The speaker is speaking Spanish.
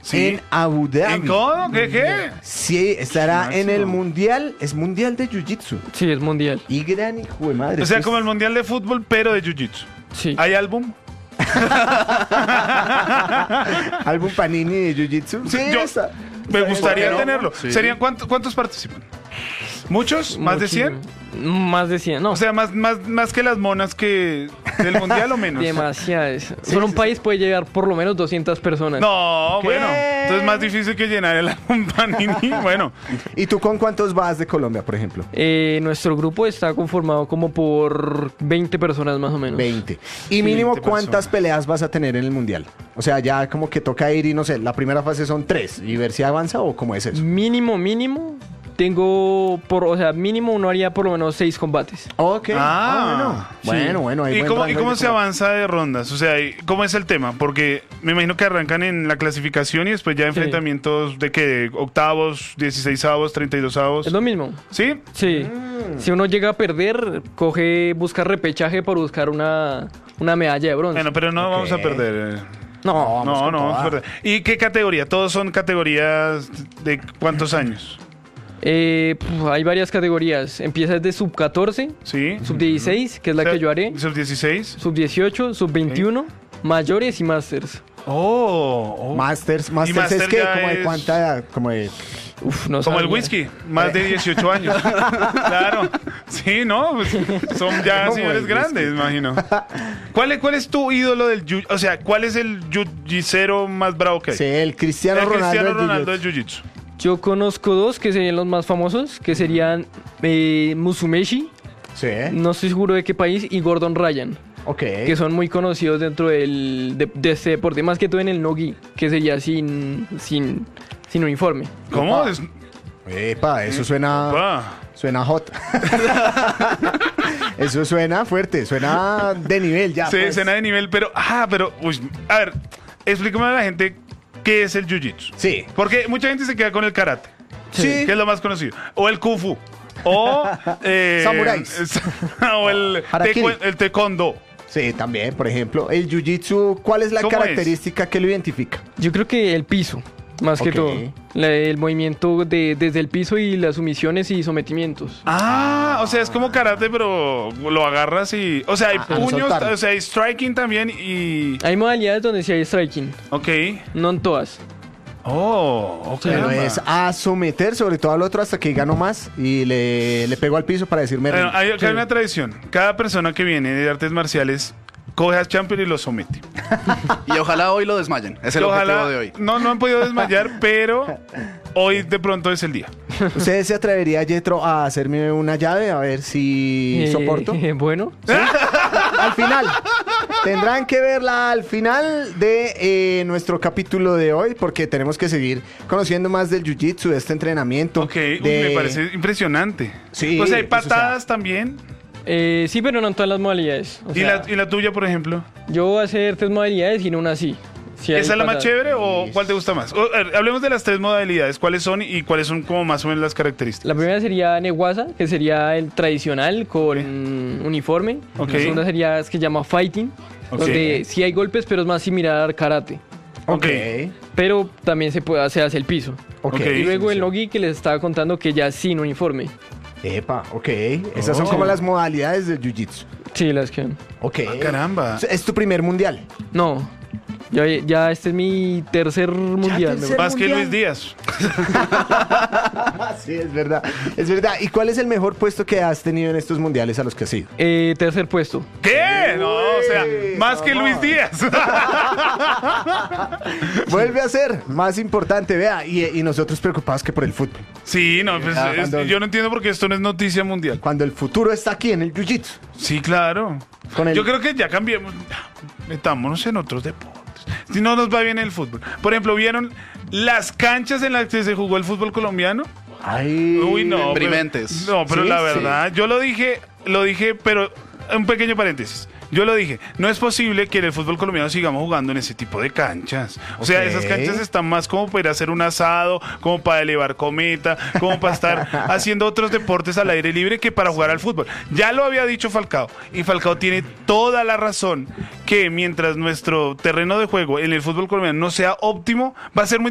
Sí. en Abu Dhabi. ¿En cómo? ¿Qué? Sí, estará Máximo. en el mundial. Es mundial de jiu-jitsu. Sí, es mundial. Y gran hijo de madre. O sea, esto como es- el mundial de fútbol, pero de jiu-jitsu. Sí. ¿Hay álbum? álbum Panini de jiu-jitsu. Sí, Yo- está. Me gustaría ¿por qué no? tenerlo. Sí. ¿Serían cuántos participan? ¿Muchos? ¿Más de 100? Más de 100, no. O sea, más que las monas que del mundial o menos. demasiadas. Solo un país puede llegar por lo menos 200 personas. No, ¿Qué? bueno. Entonces es más difícil que llenar el álbum Panini. Bueno, ¿Y tú con cuántos vas de Colombia, por ejemplo? Nuestro grupo está conformado como por 20 personas más o menos. 20. Y mínimo, 20 ¿cuántas personas. peleas vas a tener en el mundial? O sea, ya como que toca ir y no sé, la primera fase son 3 y ver si avanza o cómo es eso. Mínimo. O sea, mínimo uno haría por lo menos 6 combates. Ok. Ah, bueno. Hay ¿Y buen cómo, rango y cómo de se avanza de rondas? O sea, ¿cómo es el tema? Porque me imagino que arrancan en la clasificación y después ya enfrentamientos de que octavos, 16avos, 32avos. Es lo mismo. ¿Sí? Sí. Si uno llega a perder, busca repechaje para buscar una medalla de bronce. Bueno, pero no Ok. vamos a perder. no, vamos con No, vamos a toda. perder. ¿Y qué categoría? ¿Todos son categorías de cuántos años? hay varias categorías. Empieza desde sub 14, ¿Sí? sub 16, que es la que yo haré, ¿Sub 16? sub 18, sub 21, mayores y masters. Oh. Masters Y es Master que ya como de es- cuánta, como de... Uf, no Como el sabía. whisky, más de 18 años. Claro. Sí, ¿no? Pues son ya Como señores el grandes, whisky. imagino. ¿Cuál es tu ídolo del jiu? O sea, ¿cuál es el jiu-jitsu más bravo que hay? Sí, el Cristiano El Ronaldo. Cristiano del Ronaldo jiu-jitsu. del jiu-jitsu. Yo conozco dos que serían los más famosos, que serían Musumeshi, Sí, no estoy seguro de qué país, y Gordon Ryan, ok. que son muy conocidos dentro de este deporte, más que todo en el no-gi, que sería sin uniforme. ¿Cómo? Opa. Epa, eso suena Opa. hot. Eso suena fuerte, suena de nivel ya. Sí, pues. escena de nivel, pero... uy, a ver, explícame a la gente qué es el jiu-jitsu. Sí. Porque mucha gente se queda con el karate, Sí. que es lo más conocido. O el kung fu. O... Samuráis. O el Harakiri. el taekwondo. Sí, también, por ejemplo, el jiu-jitsu, ¿cuál es la ¿Cómo característica que lo identifica? Yo creo que el piso, más que Ok. todo. El movimiento desde el piso y las sumisiones y sometimientos. O sea, es como karate, pero lo agarras y... O sea, hay al puños, soltarlo. o sea, hay striking también y... Hay modalidades donde sí hay striking, Ok. no en todas. Ok. Pero es a someter sobre todo al otro hasta que diga no más y le pego al piso para decirme Bueno, rindo. hay acá hay una tradición. Cada persona que viene de artes marciales coge a Champion y lo somete. Y ojalá hoy lo desmayen. Es el Que objetivo de hoy. No han podido desmayar, pero hoy de pronto es el día. ¿Usted se atrevería, Yetro, a hacerme una llave a ver si soporto? Bueno, Al final. Tendrán que verla al final de nuestro capítulo de hoy porque tenemos que seguir conociendo más del jiu-jitsu, de este entrenamiento. Ok, uy, me parece impresionante. Sí, O sea, hay eso, o sea- patadas también. sí, pero no en todas las modalidades. O ¿Y sea, la tuya, por ejemplo? yo voy a hacer 3 modalidades y en una sí. Sí hay ¿Esa es la más patadas. chévere o cuál te gusta más? A ver, hablemos de las 3 modalidades. ¿Cuáles son y cuáles son como más o menos las características? La primera sería Neguasa, que sería el tradicional con uniforme. Ok. La segunda sería es que se llama Fighting, Ok. donde sí hay golpes, pero es más similar al karate. Ok. Pero también se hace el piso. Ok. Ok. Y luego el nogi que les estaba contando que ya es sin uniforme. Epa, ok. Esas son Oh. como las modalidades del jiu-jitsu. Sí, las que... Ok. Caramba. Es tu primer mundial. No, ya este es mi tercer mundial. tercer- Más que mundial. Luis Díaz. Sí, es verdad. Es verdad. ¿Y cuál es el mejor puesto que has tenido en estos mundiales a los que has ido? Tercer puesto. ¿Qué? No, o sea, Uy, más que no. Luis Díaz. Vuelve a ser más importante, vea. Y nosotros preocupados que por el fútbol. Sí, no, pues cuando- yo no entiendo por qué esto no es noticia mundial. Cuando el futuro está aquí en el jiu-jitsu. Sí, claro. Con el- Yo creo que ya cambiemos. Metámonos en otros deportes. Si no nos va bien el fútbol. Por ejemplo, ¿vieron las canchas en las que se jugó el fútbol colombiano? Ay. Uy, no. Deprimentes. Pero Sí, la sí. verdad, yo lo dije, pero un pequeño paréntesis. Yo lo dije, no es posible que en el fútbol colombiano sigamos jugando en ese tipo de canchas. O sea, Ok. esas canchas están más como para ir a hacer un asado, como para elevar cometa, como para estar haciendo otros deportes al aire libre que para jugar al fútbol. Ya lo había dicho Falcao, y Falcao tiene toda la razón que mientras nuestro terreno de juego en el fútbol colombiano no sea óptimo, va a ser muy